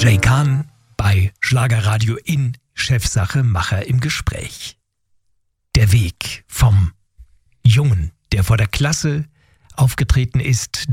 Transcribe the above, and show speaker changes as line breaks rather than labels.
Jay Kahn bei Schlagerradio in Chefsache Macher im Gespräch. Der Weg vom Jungen, der vor der Klasse aufgetreten ist,